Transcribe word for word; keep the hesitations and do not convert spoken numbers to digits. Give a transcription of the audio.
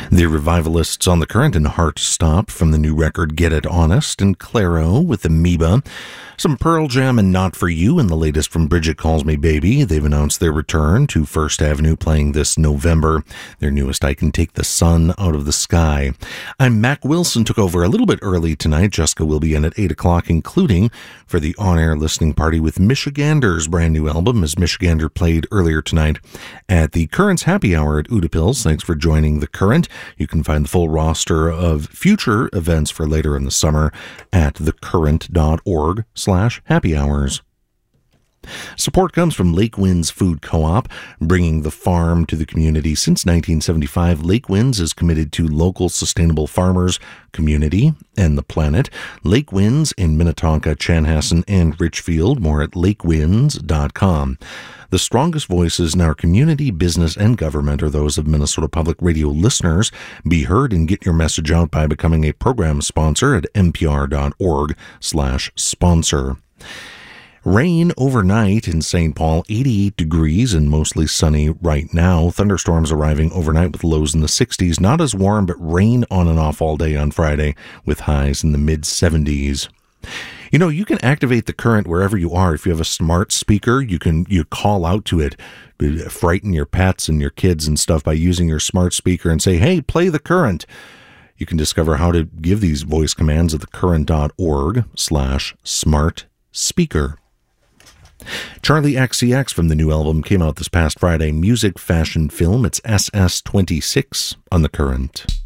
The Revivalists on the Current and Heart Stop from the new record Get It Honest, and Clairo with Amoeba. Some Pearl Jam and Not For You, and the latest from Bridget Calls Me Baby. They've announced their return to First Avenue, playing this November. Their newest, I Can Take the Sun Out of the Sky. I'm Mac Wilson, took over a little bit early tonight. Jessica will be in at eight o'clock, including for the on-air listening party with Michigander's brand new album, as Michigander played earlier tonight at the Current's Happy Hour at Utapils. Thanks for joining the Current. You can find the full roster of future events for later in the summer at thecurrent.org slash happy hours. Support comes from Lake Winds Food Co-op, bringing the farm to the community since nineteen seventy-five. Lake Winds is committed to local sustainable farmers, community, and the planet. Lake Winds in Minnetonka, Chanhassen, and Richfield. More at lake winds dot com. The strongest voices in our community, business, and government are those of Minnesota Public Radio listeners. Be heard and get your message out by becoming a program sponsor at npr.org slash sponsor. Rain overnight in Saint Paul, eighty-eight degrees and mostly sunny right now. Thunderstorms arriving overnight with lows in the sixties. Not as warm, but rain on and off all day on Friday with highs in the mid seventies. You know, you can activate the Current wherever you are. If you have a smart speaker, you can you call out to it, frighten your pets and your kids and stuff by using your smart speaker and say, hey, play the Current. You can discover how to give these voice commands at thecurrent.org slash smart speaker. Charlie X C X from the new album came out this past Friday. Music, fashion, film. It's S S twenty-six on the Current.